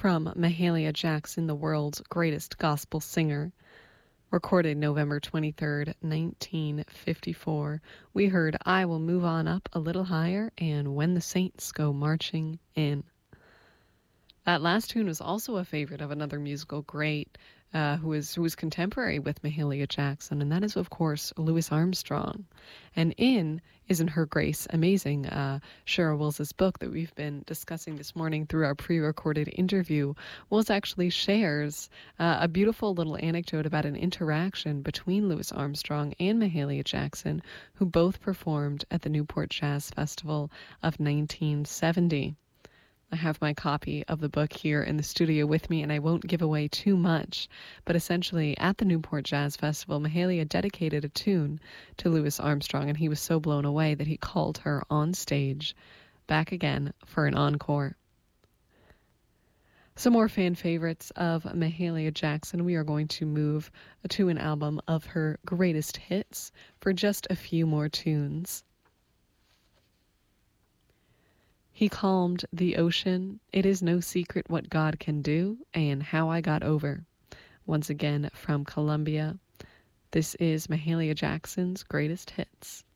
from Mahalia Jackson, the world's greatest gospel singer. Recorded November 23rd, 1954, we heard I Will Move On Up a Little Higher and When the Saints Go Marching In. That last tune was also a favorite of another musical great who was contemporary with Mahalia Jackson, and that is, of course, Louis Armstrong. And in Isn't Her Grace Amazing, Cheryl Wills' book that we've been discussing this morning through our pre-recorded interview, Wills actually shares a beautiful little anecdote about an interaction between Louis Armstrong and Mahalia Jackson, who both performed at the Newport Jazz Festival of 1970. I have my copy of the book here in the studio with me, and I won't give away too much. But essentially, at the Newport Jazz Festival, Mahalia dedicated a tune to Louis Armstrong, and he was so blown away that he called her on stage back again for an encore. Some more fan favorites of Mahalia Jackson. We are going to move to an album of her greatest hits for just a few more tunes. He Calmed the Ocean, It Is No Secret What God Can Do, and How I Got Over. Once again from Columbia, this is Mahalia Jackson's greatest hits.